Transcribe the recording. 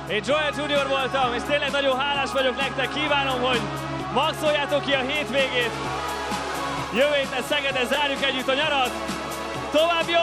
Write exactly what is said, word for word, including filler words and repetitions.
Én Joel junior voltam, és tényleg nagyon hálás vagyok nektek. Kívánom, hogy maxoljátok ki a hétvégét. Jövő héten Szegeden zárjuk együtt a nyarat. További jó